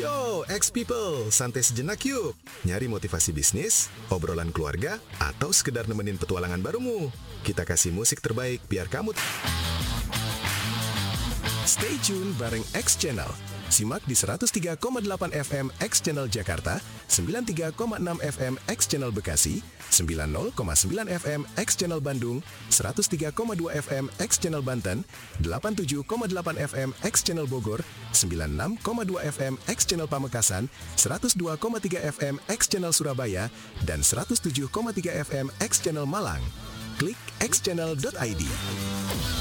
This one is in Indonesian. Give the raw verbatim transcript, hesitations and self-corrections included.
Yo, X-People, santai sejenak yuk. Nyari motivasi bisnis, obrolan keluarga, atau sekedar nemenin petualangan barumu. Kita kasih musik terbaik biar kamu stay tune bareng X Channel. Simak di seratus tiga koma delapan F M X Channel Jakarta, sembilan puluh tiga koma enam F M X Channel Bekasi, sembilan puluh koma sembilan F M X Channel Bandung, seratus tiga koma dua F M X Channel Banten, delapan puluh tujuh koma delapan F M X Channel Bogor, sembilan puluh enam koma dua F M X Channel Pamekasan, seratus dua koma tiga F M X Channel Surabaya, dan seratus tujuh koma tiga F M X Channel Malang. Klik x channel dot i d.